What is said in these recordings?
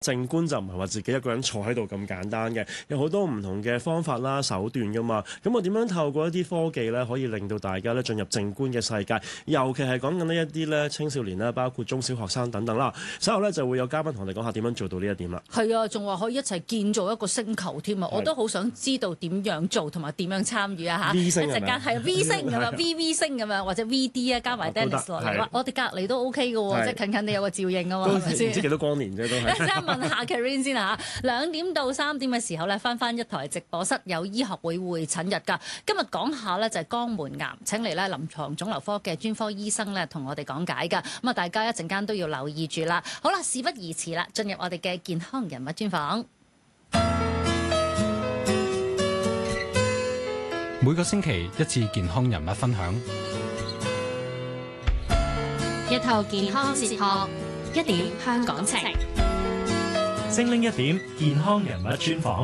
靜觀就唔係話自己一個人坐喺度咁簡單嘅，有好多唔同嘅方法啦、手段噶嘛。咁我點樣透過一啲科技咧，可以令到大家咧進入靜觀嘅世界？尤其係講緊呢一啲咧青少年啦，包括中小學生等等啦。稍後咧就會有嘉賓同我哋講下點樣做到呢一點啦。 係啊，仲話可以一齊建造一個星球添啊！我都好想知道點樣做同埋點樣參與啊嚇！ V 星一陣間係 V 星咁樣，VV 星咁樣，或者 VD 啊，加埋 Dennis 落嚟。我哋隔離都 OK 嘅喎，即係近近地有個照應啊嘛，係咪先？ 唔知幾多光年啫都係。 問下 Karen 先嚇，2點到3點嘅時候咧，翻一台直播室有醫學會會診日㗎。今日講下咧就係肛門癌，請嚟咧臨床腫瘤科嘅專科醫生咧同我哋講解㗎。咁啊，大家一陣間都要留意住啦。好啦，事不宜遲啦，進入我哋嘅健康人物專訪。 每個星期一次健康人物分享， 一套健康哲學，一點香港情。 精靈一點健康人物專訪。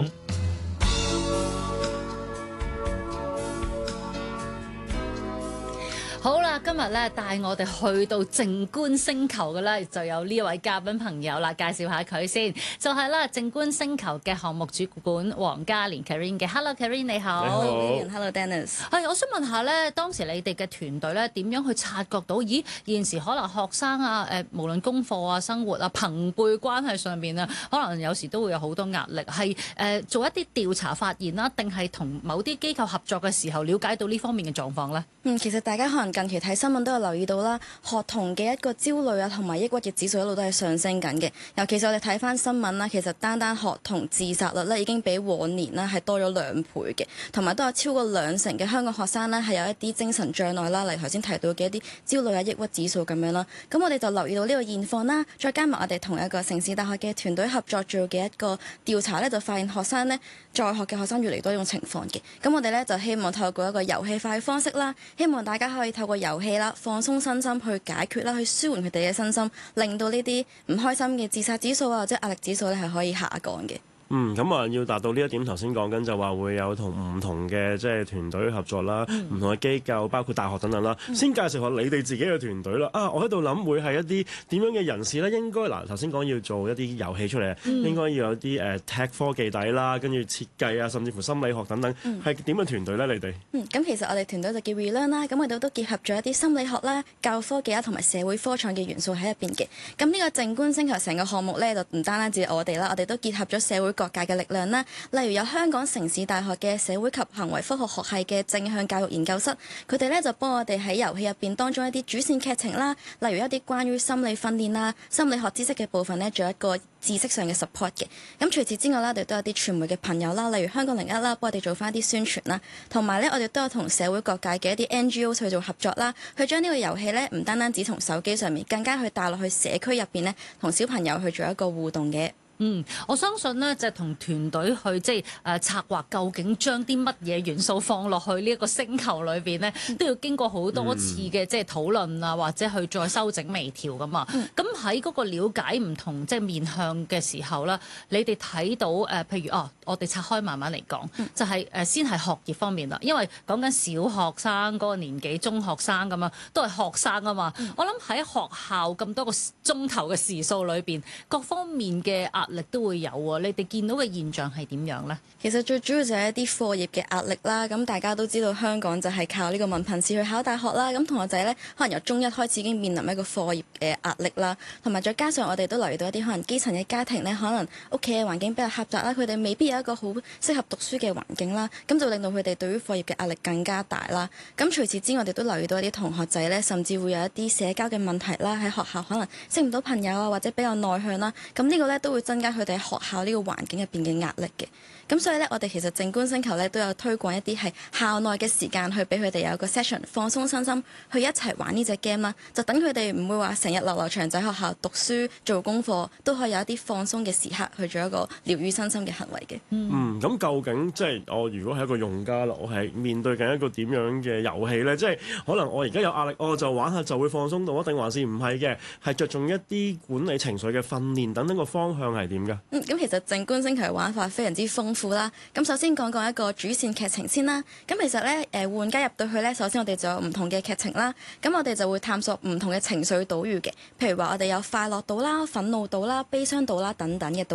好啦，今日咧帶我哋去到靜觀星球嘅咧，就有呢位嘉賓朋友啦，介紹下佢先，就係啦靜觀星球嘅項目主管黃嘉蓮 Karen 嘅。Hello Karen 你好。 你好。 Hello Dennis。 係，我想問下咧，當時你哋嘅團隊咧點樣去察覺到，咦現時可能學生啊無論功課啊、生活啊、朋輩關係上面啊，可能有時都會有好多壓力，係做一啲調查發現啦，定係同某啲機構合作嘅時候了解到呢方面嘅狀況咧？ 其實大家可能近期睇新聞都有留意到啦，學童嘅一個焦慮啊同埋抑鬱嘅指數一路都係上升緊嘅。尤其是我哋睇翻新聞啦，其實單學童自殺率咧已經比往年啦係多咗2倍嘅，同埋都有超過20%嘅香港學生咧係有一啲精神障礙啦，例如頭先提到嘅一啲焦慮啊、抑鬱指數咁樣啦。咁我哋就留意到呢個現況啦，再加埋我哋同一個城市大學嘅團隊合作做嘅一個調查咧，就發現學生咧在學嘅學生越嚟越多呢種情況嘅。咁我哋咧就希望透過一個遊戲化嘅方式啦，希望大家可以透過遊戲啦放鬆身心去解決啦，去舒緩佢哋嘅身心，令到呢啲唔開心嘅自殺指數啊或者壓力指數咧係可以下降嘅。 咁啊，要達到呢一點，頭先講緊就話會有同唔同嘅即係團隊合作啦，唔同嘅機構，包括大學等等啦。先介紹下你哋自己嘅團隊啦。我喺度諗會係一啲點樣嘅人士咧？應該嗱，頭先講要做一啲遊戲出嚟，應該要有啲tech 科技底啦，跟住設計啊，甚至乎心理學等等，係點嘅團隊咧？你哋？ 咁其實我哋團隊就叫 Relearn 啦，咁我哋都結合咗一啲心理學啦、教育科技啦同埋社會科創嘅元素喺入邊嘅。咁呢個靜觀星球成個項目咧，就唔單止我哋啦，我哋都結合咗社會各界嘅力量啦，例如有香港城市大學嘅社會及行為科學學系嘅正向教育研究室，佢哋咧就幫我哋喺遊戲入邊當中一啲主線劇情啦，例如一啲關於心理訓練啦、心理學知識嘅部分咧，做一個知識上嘅 support 嘅。咁除此之外啦，我哋都有啲傳媒嘅朋友啦，例如香港01啦，幫我哋做翻啲宣傳啦，同埋咧我哋都有同社會各界嘅一啲 NGO 去做合作啦，去將呢個遊戲咧唔單止從手機上面，更加去帶落去社區入邊咧，同小朋友去做一個互動嘅。 我相信呢，就係同團隊去即係策劃，究竟將啲乜嘢元素放落去呢一個星球裏邊呢，都要經過好多次嘅即係討論啊，或者去再修整微調噶嘛。咁喺嗰個了解唔同即係面向嘅時候啦，你哋睇到譬如我哋拆開慢慢嚟講，就係先係學業方面啦，因為講緊小學生嗰個年紀、中學生咁樣都係學生啊嘛。我諗喺學校咁多個鐘頭嘅時數裏邊，各方面嘅壓力都會有喎。你哋見到嘅現象係點樣呢？ 其實最主要就係一啲課業嘅壓力啦。咁大家都知道香港就係靠呢個文憑試去考大學啦。咁同學仔呢，可能由中一開始已經面臨一個課業嘅壓力啦，同埋再加上我哋都留意到一啲可能基層嘅家庭呢，可能屋企嘅環境比較狹窄啦，佢哋未必有一個好適合讀書嘅環境啦，咁就令到佢哋對於課業嘅壓力更加大啦。咁除此之外，我哋都留意到一啲同學仔呢，甚至會有一啲社交嘅問題啦，喺學校可能識唔到朋友啊，或者比較內向啦。咁呢個呢，都會增加佢哋喺學校呢個環境入邊嘅壓力嘅。咁所以咧，我哋其實靜觀星球咧都有推廣一啲係校內嘅時間，去俾佢哋有個 session 放鬆身心，去一齊玩呢隻 game 啦。就等佢哋唔會話成日流長仔學校讀書做功課，都可以有一啲放鬆嘅時刻去做一個療愈身心嘅行為嘅。 咁究竟即係我如果係一個用家啦，我係面對緊一個點樣嘅遊戲咧？即係可能我而家有壓力，我就玩下就會放鬆到，定還是唔係嘅？係着重一啲管理情緒嘅訓練等等，個方向係係點㗎？ 咁其實靜觀星球嘅玩法非常之豐富啦。咁首先講講一個主線劇情先啦。咁其實咧，玩家入到去咧，首先我哋就有唔同嘅劇情啦。咁我哋就會探索唔同嘅情緒島嶼嘅，譬如話我哋有快樂島啦、憤怒島啦、悲傷島啦等等嘅島。